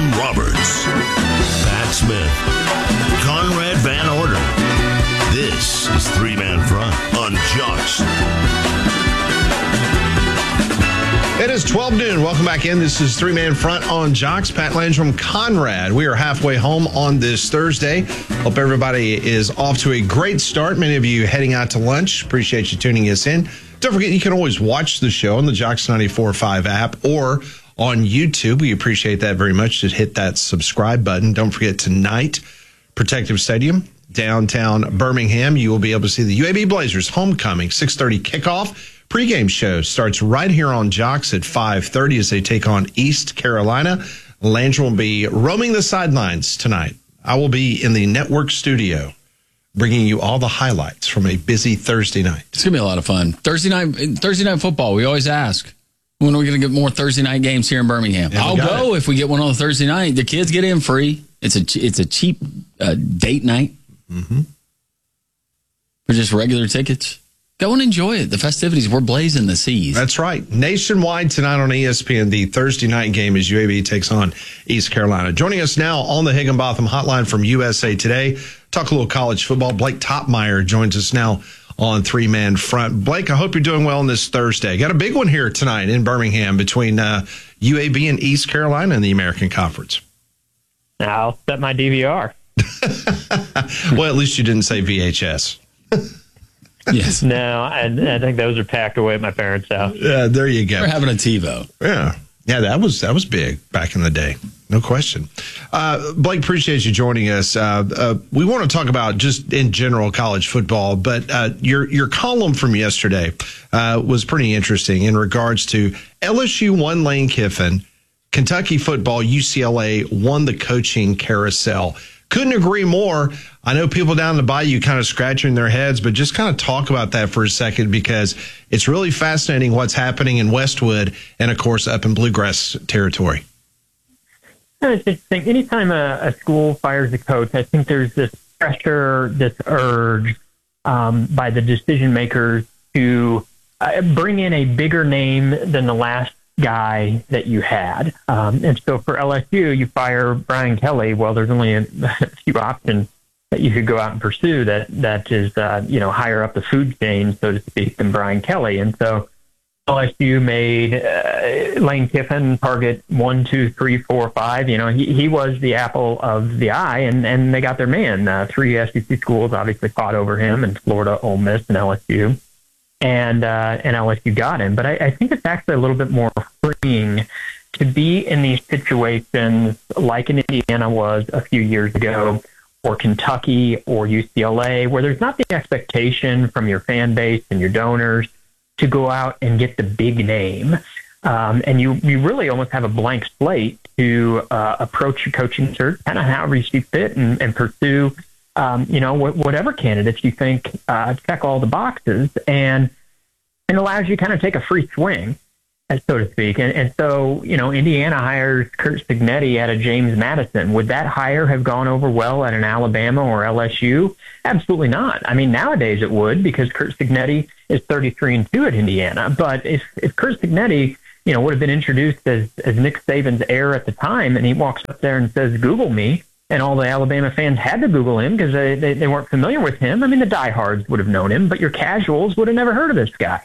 Tom Roberts, Pat Smith, Conrad Van Order. This is Three Man Front on Jocks. It is 12 noon. Welcome back in. This is Three Man Front on Jocks. Pat Landrum, Conrad. We are halfway home on this Thursday. Hope everybody is off to a great start. Many of you heading out to lunch. Appreciate you tuning us in. Don't forget, you can always watch the show on the Jocks 94.5 app or on YouTube. We appreciate that very much. Just hit that subscribe button. Don't forget, tonight, Protective Stadium, downtown Birmingham, you will be able to see the UAB Blazers homecoming, 6:30 kickoff. Pre-game show starts right here on Jocks at 5:30 as they take on East Carolina. Landrum will be roaming the sidelines tonight. I will be in the network studio bringing you all the highlights from a busy Thursday night. It's going to be a lot of fun. Thursday night football, we always ask, when are we going to get more Thursday night games here in Birmingham? Yeah, I'll go if we get one on a Thursday night. The kids get in free. It's a cheap date night for just regular tickets. Go and enjoy it. The festivities, we're blazing the seas. That's right. Nationwide tonight on ESPN, the Thursday night game as UAB takes on East Carolina. Joining us now on the Higginbotham Hotline from USA Today, talk a little college football. Blake Topmeyer joins us now on Three Man Front. Blake, I hope you're doing well on this Thursday. Got a big one here tonight in Birmingham between UAB and East Carolina in the American Conference. I'll set my DVR. Well, at least you didn't say VHS. Yes. No, I think those are packed away at my parents' house. Yeah, there you go. We're having a TiVo. Yeah, that was big back in the day. No question. Blake, appreciate you joining us. We want to talk about just in general college football, but your column from yesterday was pretty interesting in regards to LSU won Lane Kiffin, Kentucky football, UCLA won the coaching carousel. Couldn't agree more. I know people down the bayou kind of scratching their heads, but just kind of talk about that for a second because it's really fascinating what's happening in Westwood and, of course, up in Bluegrass territory. It's interesting. Anytime a school fires a coach, I think there's this pressure, this urge by the decision makers to bring in a bigger name than the last guy that you had. And so for LSU, you fire Brian Kelly. Well, there's only a few options that you could go out and pursue that is, higher up the food chain, so to speak, than Brian Kelly. And so LSU made Lane Kiffin target 1, 2, 3, 4, 5. He was the apple of the eye, and they got their man. 3 SEC schools obviously fought over him, and Florida, Ole Miss, and LSU. And LSU got him. But I think it's actually a little bit more freeing to be in these situations like in Indiana was a few years ago, or Kentucky or UCLA, where there's not the expectation from your fan base and your donors to go out and get the big name. And you really almost have a blank slate to approach your coaching search kind of however you see fit and pursue whatever candidates you think check all the boxes, and it allows you to kind of take a free swing, so to speak. And so, Indiana hires Curt Cignetti out of James Madison. Would that hire have gone over well at an Alabama or LSU? Absolutely not. I mean, nowadays it would, because Curt Cignetti is 33-2 at Indiana. But if Curt Cignetti, would have been introduced as Nick Saban's heir at the time, and he walks up there and says, "Google me," and all the Alabama fans had to Google him because they weren't familiar with him. I mean, the diehards would have known him, but your casuals would have never heard of this guy.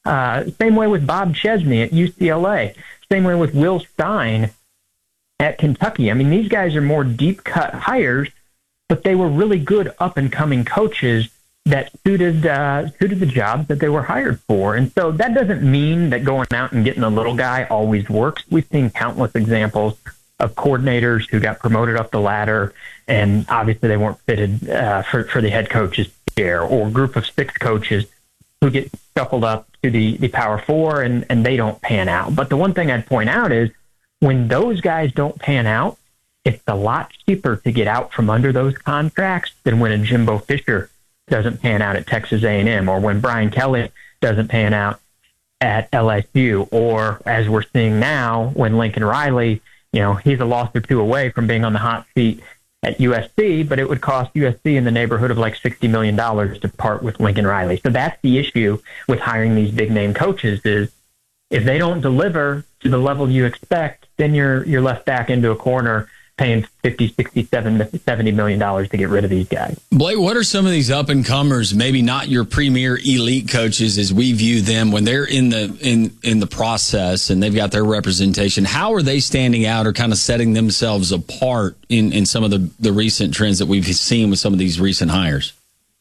Same way with Bob Chesney at UCLA. Same way with Will Stein at Kentucky. I mean, these guys are more deep-cut hires, but they were really good up-and-coming coaches that suited the jobs that they were hired for. And so that doesn't mean that going out and getting a little guy always works. We've seen countless examples of coordinators who got promoted up the ladder, and obviously they weren't fitted for the head coach's chair, or group of 6 coaches who get shuffled up to the Power 4 and they don't pan out. But the one thing I'd point out is when those guys don't pan out, it's a lot cheaper to get out from under those contracts than when a Jimbo Fisher doesn't pan out at Texas A&M, or when Brian Kelly doesn't pan out at LSU, or as we're seeing now, when Lincoln Riley, he's a loss or 2 away from being on the hot seat at USC, but it would cost USC in the neighborhood of like $60 million to part with Lincoln Riley. So that's the issue with hiring these big-name coaches is if they don't deliver to the level you expect, then you're left back into a corner paying $50, $60, $70 million to get rid of these guys. Blake, what are some of these up-and-comers, maybe not your premier elite coaches as we view them, when they're in the process and they've got their representation? How are they standing out or kind of setting themselves apart in some of the recent trends that we've seen with some of these recent hires?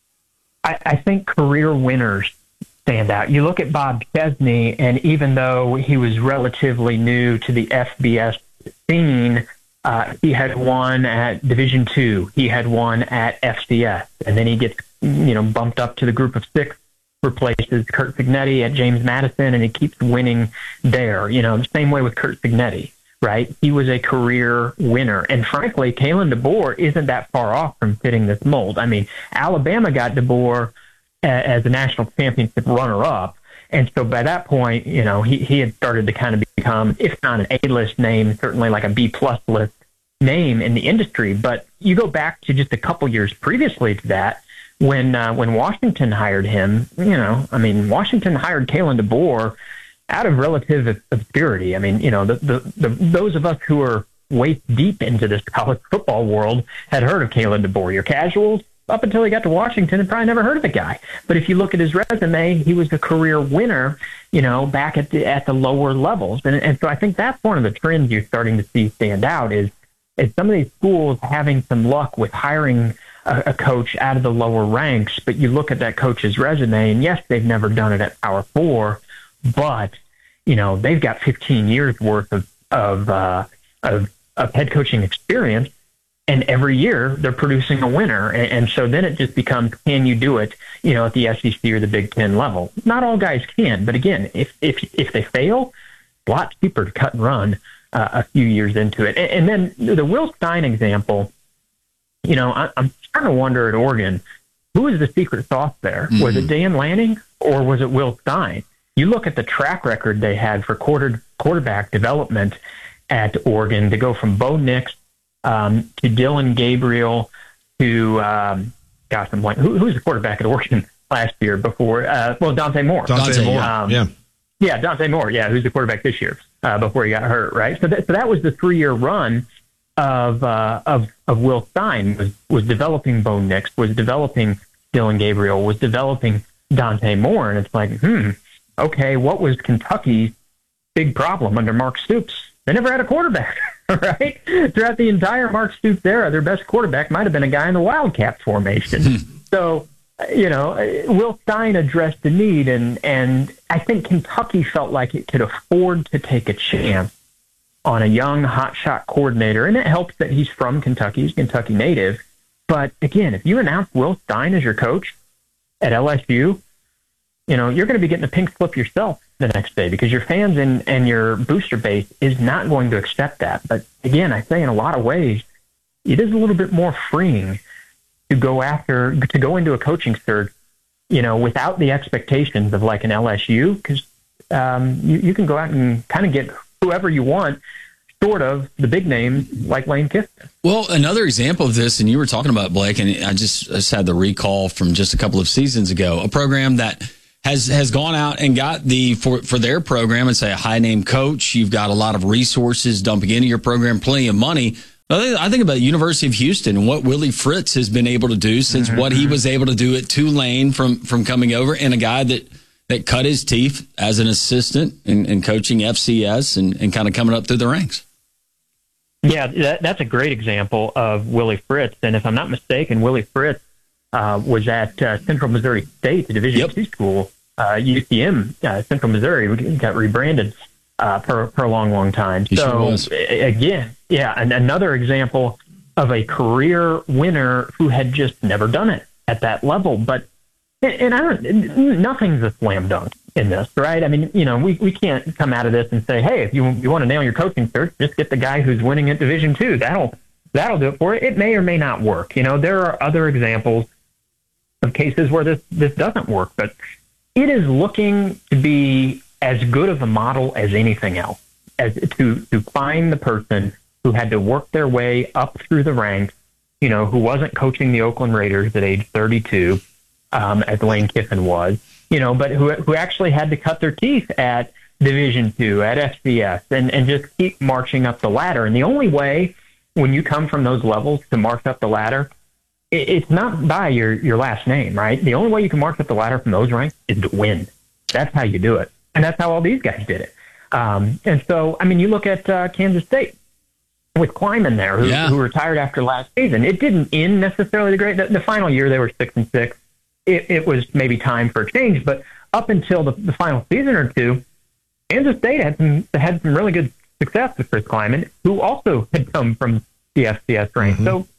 I think career winners stand out. You look at Bob Chesney, and even though he was relatively new to the FBS scene, he had won at Division II. He had won at FCS, and then he gets bumped up to the Group of Six, replaces Curt Cignetti at James Madison, and he keeps winning there. The same way with Curt Cignetti, right? He was a career winner, and frankly, Kalen DeBoer isn't that far off from fitting this mold. I mean, Alabama got DeBoer as a national championship runner-up. And so by that point, he had started to kind of become, if not an A-list name, certainly like a B-plus list name in the industry. But you go back to just a couple years previously to that, when Washington hired him, Washington hired Kalen DeBoer out of relative obscurity. I mean, those of us who are waist deep into this college football world had heard of Kalen DeBoer. Your casuals, up until he got to Washington, and probably never heard of the guy. But if you look at his resume, he was a career winner, back at the lower levels. And so I think that's one of the trends you're starting to see stand out is some of these schools having some luck with hiring a coach out of the lower ranks. But you look at that coach's resume, and yes, they've never done it at Power 4, but, they've got 15 years worth of head coaching experience. And every year they're producing a winner. And so then it just becomes, can you do it, at the SEC or the Big Ten level? Not all guys can. But again, if they fail, it's a lot cheaper to cut and run a few years into it. And then the Will Stein example, I'm starting to wonder at Oregon, who was the secret sauce there? Mm-hmm. Was it Dan Lanning or was it Will Stein? You look at the track record they had for quarterback development at Oregon to go from Bo Nix to Dylan Gabriel to I'm blank. Who's the quarterback at Oregon last year before? Dante Moore. Dante Moore. Yeah, Dante Moore. Yeah, who's the quarterback this year before he got hurt, right? So that was the 3-year run of Will Stein was developing Bo Nix, was developing Dylan Gabriel, was developing Dante Moore, and it's like, okay, what was Kentucky's big problem under Mark Stoops? They never had a quarterback, right? Throughout the entire Mark Stoops era, their best quarterback might have been a guy in the Wildcat formation. So, Will Stein addressed the need, and I think Kentucky felt like it could afford to take a chance on a young hotshot coordinator, and it helps that he's from Kentucky, he's Kentucky native. But again, if you announce Will Stein as your coach at LSU, you're going to be getting a pink slip yourself the next day because your fans and your booster base is not going to accept that. But again, I say in a lot of ways, it is a little bit more freeing to go into a coaching search, without the expectations of like an LSU, because you can go out and kind of get whoever you want, short of the big names like Lane Kiffin. Well, another example of this, and you were talking about, Blake, and I just had the recall from just a couple of seasons ago, a program that has gone out and got for their program, and say a high name coach. You've got a lot of resources dumping into your program, plenty of money. I think about University of Houston and what Willie Fritz has been able to do since what he was able to do at Tulane from coming over, and a guy that cut his teeth as an assistant and coaching FCS and kind of coming up through the ranks. Yeah, that's a great example of Willie Fritz. And if I'm not mistaken, Willie Fritz was at Central Missouri State, the Division II school, UCM, Central Missouri, got rebranded for a long, long time. He sure was. Again, and another example of a career winner who had just never done it at that level. But nothing's a slam dunk in this, right? I mean, we can't come out of this and say, hey, if you want to nail your coaching search, just get the guy who's winning at Division II. That'll do it for it. It may or may not work. There are other examples of cases where this doesn't work, but it is looking to be as good of a model as anything else, as to find the person who had to work their way up through the ranks, who wasn't coaching the Oakland Raiders at age 32, as Lane Kiffin was, but who actually had to cut their teeth at Division II, at FCS, and just keep marching up the ladder. And the only way when you come from those levels to march up the ladder, it's not by your last name, right? The only way you can march up the ladder from those ranks is to win. That's how you do it. And that's how all these guys did it. And so, I mean, you look at Kansas State with Kleiman there, who retired after last season. It didn't end necessarily the great. The final year, they were 6-6. It was maybe time for a change. But up until the final season or two, Kansas State had some really good success with Chris Kleiman, who also had come from the FCS ranks. Mm-hmm. So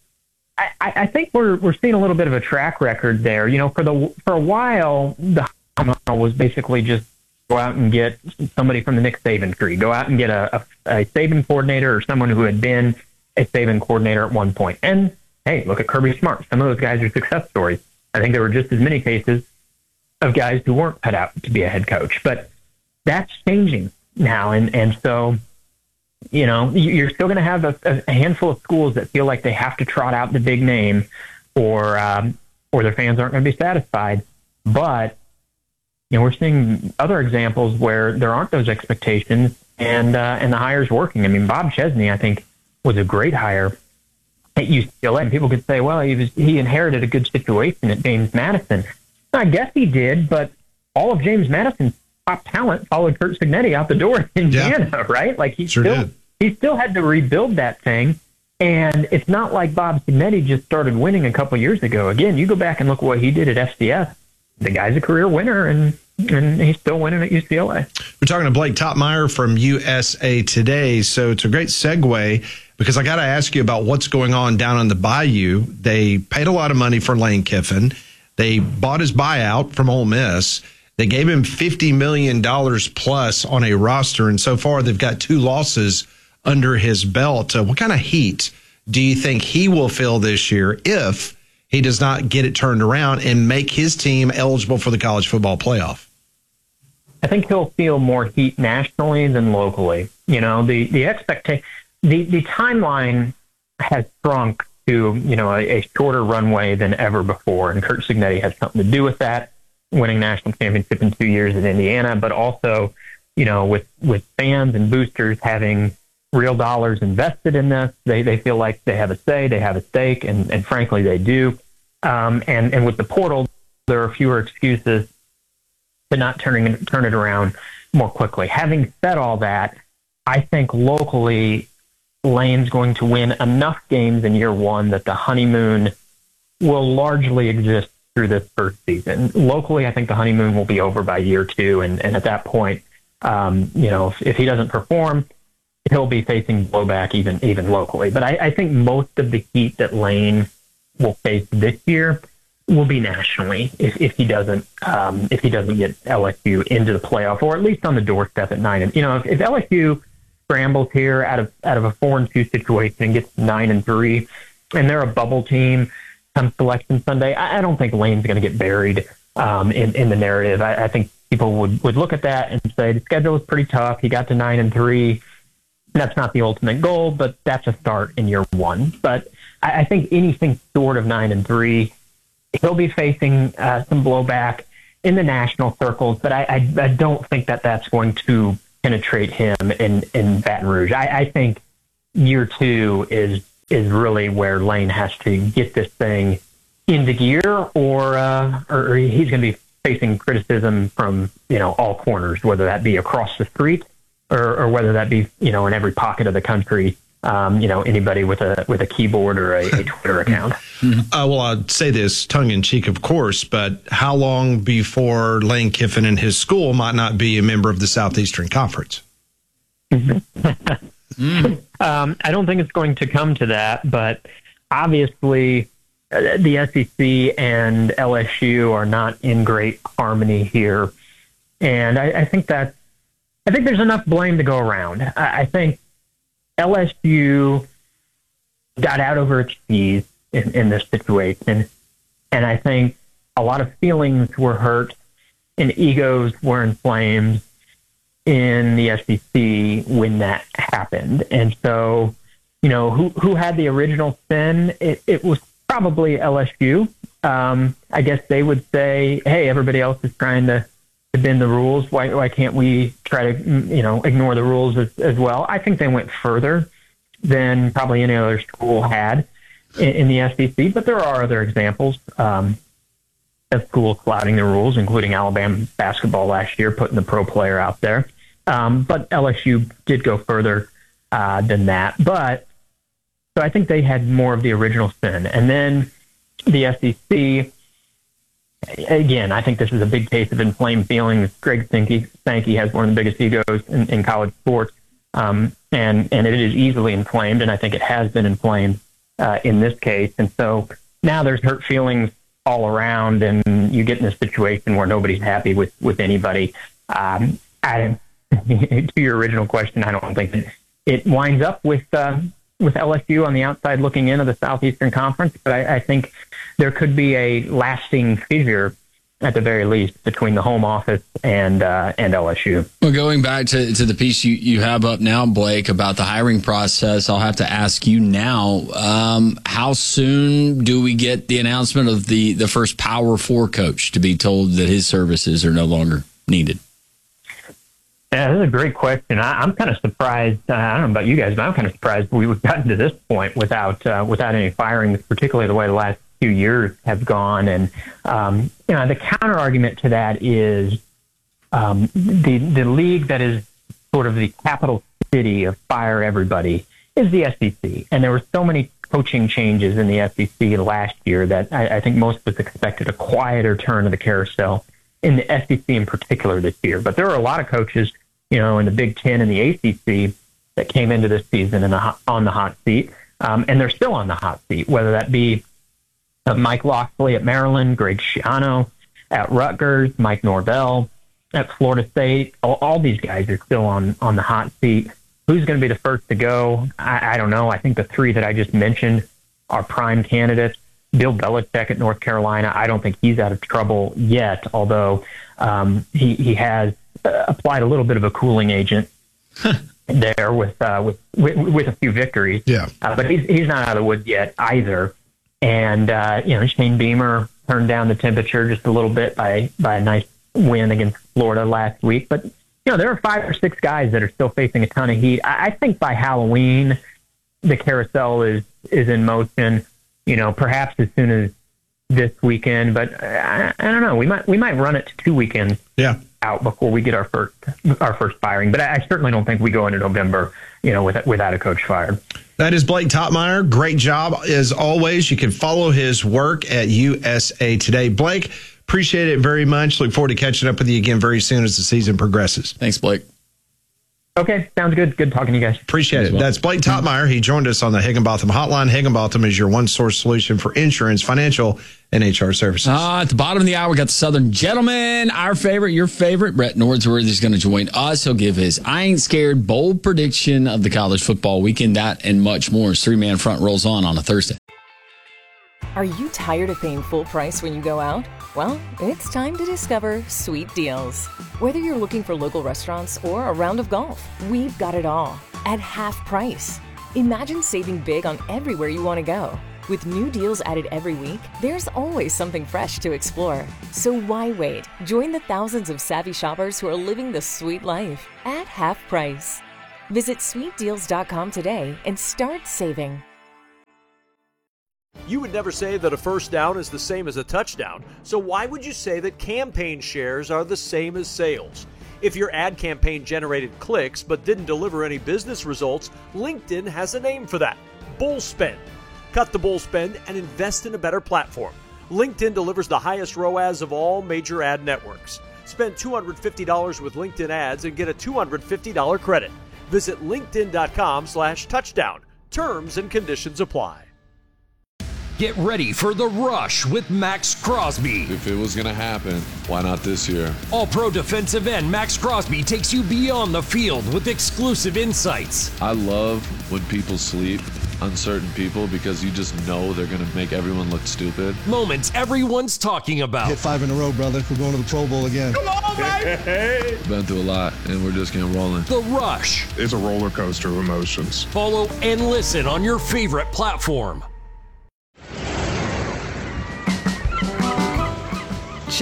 I think we're seeing a little bit of a track record there. You know, for a while, the was basically just go out and get somebody from the Nick Saban tree, go out and get a Saban coordinator or someone who had been a Saban coordinator at one point. And hey, look at Kirby Smart. Some of those guys are success stories. I think there were just as many cases of guys who weren't cut out to be a head coach, but that's changing now. And so, you know, you're still going to have a handful of schools that feel like they have to trot out the big name or their fans aren't going to be satisfied. But, you know, we're seeing other examples where there aren't those expectations and the hire's working. I mean, Bob Chesney, I think, was a great hire at UCLA. And people could say, well, he inherited a good situation at James Madison. I guess he did, but all of James Madison's top talent followed Curt Cignetti out the door in Indiana, right? Like he still had to rebuild that thing. And it's not like Bob Cignetti just started winning a couple years ago. Again, you go back and look what he did at FCS. The guy's a career winner, and he's still winning at UCLA. We're talking to Blake Toppmeyer from USA Today. So it's a great segue because I got to ask you about what's going on down on the Bayou. They paid a lot of money for Lane Kiffin. They bought his buyout from Ole Miss. They gave him $50 million plus on a roster, and so far they've got 2 losses under his belt. What kind of heat do you think he will feel this year if he does not get it turned around and make his team eligible for the college football playoff? I think he'll feel more heat nationally than locally. You know, the expectation, the timeline has shrunk to, you know, a shorter runway than ever before, and Curt Cignetti has something to do with that, winning national championship in 2 years in Indiana, but also, you know, with fans and boosters having real dollars invested in this, they feel like they have a say, they have a stake, and frankly, they do. And with the portal, there are fewer excuses to not turn it around more quickly. Having said all that, I think locally, Lane's going to win enough games in year one that the honeymoon will largely exist through this first season. Locally, I think the honeymoon will be over by year 2, and at that point, you know, if he doesn't perform, he'll be facing blowback even locally. But I think most of the heat that Lane will face this year will be nationally if he doesn't get LSU into the playoff, or at least on the doorstep at 9. And you know, if LSU scrambles here out of a 4-2 situation and gets 9-3, and they're a bubble team come Selection Sunday, I don't think Lane's going to get buried in the narrative. I think people would look at that and say the schedule is pretty tough. He got to 9-3. That's not the ultimate goal, but that's a start in year one. But I think anything short of 9-3, he'll be facing some blowback in the national circles. But I don't think that's going to penetrate him in Baton Rouge. I think year 2 is really where Lane has to get this thing into gear, or he's going to be facing criticism from, you know, all corners, whether that be across the street or whether that be, you know, in every pocket of the country. You know, anybody with a keyboard or a Twitter account. Well, I'd say this tongue in cheek, of course, but how long before Lane Kiffin and his school might not be a member of the Southeastern Conference? I don't think it's going to come to that, but obviously the SEC and LSU are not in great harmony here, and I think there's enough blame to go around. I think LSU got out over its skis in this situation, and I think a lot of feelings were hurt and egos were inflamed in the SEC when that happened. And so, you know, who had the original sin? It was probably LSU. I guess they would say, hey, everybody else is trying to bend the rules? Why can't we try to, ignore the rules as well? I think they went further than probably any other school had in the SEC, but there are other examples of schools flouting the rules, including Alabama basketball last year, putting the pro player out there. But LSU did go further than that. But so I think they had more of the original sin. And then the SEC, again, I think this is a big case of inflamed feelings. Greg Sankey has one of the biggest egos in college sports, and it is easily inflamed, and I think it has been inflamed in this case. And so now there's hurt feelings all around, and you get in a situation where nobody's happy with anybody. To your original question, I don't think that it winds up with LSU on the outside looking in of the Southeastern Conference, but I think there could be a lasting fissure at the very least between the home office and LSU. Well, going back to the piece you have up now, Blake, about the hiring process, I'll have to ask you now, how soon do we get the announcement of the first Power 4 coach to be told that his services are no longer needed? Yeah, this is a great question. I'm kind of surprised. I don't know about you guys, but I'm kind of surprised we've gotten to this point without any firings, particularly the way the last few years have gone. And the counter argument to that is the league that is sort of the capital city of fire everybody is the SEC. And there were so many coaching changes in the SEC last year that I think most of us expected a quieter turn of the carousel in the SEC in particular this year. But there were a lot of coaches, in the Big Ten and the ACC that came into this season on the hot seat, and they're still on the hot seat, whether that be Mike Locksley at Maryland, Greg Schiano at Rutgers, Mike Norvell at Florida State. All these guys are still on the hot seat. Who's going to be the first to go? I don't know. I think the three that I just mentioned are prime candidates. Bill Belichick at North Carolina, I don't think he's out of trouble yet, although he has applied a little bit of a cooling agent there with a few victories. Yeah. But he's not out of the woods yet either. And Shane Beamer turned down the temperature just a little bit by a nice win against Florida last week. But there are 5 or 6 guys that are still facing a ton of heat. I think by Halloween the carousel is in motion. Perhaps as soon as this weekend, but I don't know. We might run it to 2 weekends. Yeah. Out before we get our first firing. But I certainly don't think we go into November, without a coach fired. That is Blake Toppmeyer. Great job as always. You can follow his work at USA Today. Blake, appreciate it very much. Look forward to catching up with you again very soon as the season progresses. Thanks, Blake. Okay, sounds good. Good talking to you guys. Appreciate it. Well. That's Blake Toppmeyer. He joined us on the Higginbotham Hotline. Higginbotham is your one-source solution for insurance, financial, and HR services. At the bottom of the hour, we got the Southern Gentleman, our favorite, your favorite. Brett Nordsworth is going to join us. He'll give his I Ain't Scared bold prediction of the college football weekend, that and much more as Three Man Front rolls on a Thursday. Are you tired of paying full price when you go out? Well, it's time to discover Sweet Deals. Whether you're looking for local restaurants or a round of golf, we've got it all at half price. Imagine saving big on everywhere you want to go. With new deals added every week, there's always something fresh to explore. So why wait? Join the thousands of savvy shoppers who are living the sweet life at half price. Visit sweetdeals.com today and start saving. You would never say that a first down is the same as a touchdown, so why would you say that campaign shares are the same as sales? If your ad campaign generated clicks but didn't deliver any business results, LinkedIn has a name for that: bull spend. Cut the bull spend and invest in a better platform. LinkedIn delivers the highest ROAS of all major ad networks. Spend $250 with LinkedIn ads and get a $250 credit. Visit linkedin.com/touchdown. Terms and conditions apply. Get ready for The Rush with Max Crosby. If it was going to happen, why not this year? All-pro defensive end Max Crosby takes you beyond the field with exclusive insights. I love when people sleep on certain people because you just know they're going to make everyone look stupid. Moments everyone's talking about. Hit 5 in a row, brother. We're going to the Pro Bowl again. Come on, baby! Been through a lot, and we're just getting rolling. The Rush. It's a roller coaster of emotions. Follow and listen on your favorite platform.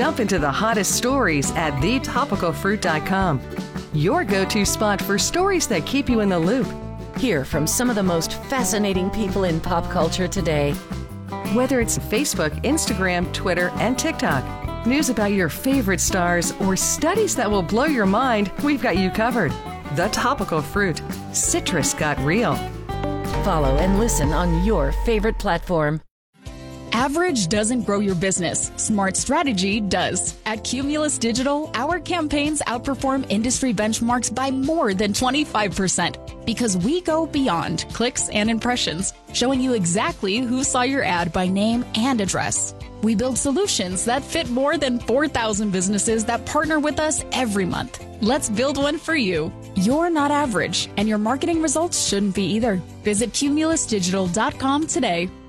jump into the hottest stories at thetopicalfruit.com. Your go-to spot for stories that keep you in the loop. Hear from some of the most fascinating people in pop culture today. Whether it's Facebook, Instagram, Twitter, and TikTok, news about your favorite stars, or studies that will blow your mind, we've got you covered. The Topical Fruit. Citrus got real. Follow and listen on your favorite platform. Average doesn't grow your business. Smart strategy does. At Cumulus Digital, our campaigns outperform industry benchmarks by more than 25% because we go beyond clicks and impressions, showing you exactly who saw your ad by name and address. We build solutions that fit more than 4,000 businesses that partner with us every month. Let's build one for you. You're not average, and your marketing results shouldn't be either. Visit cumulusdigital.com today.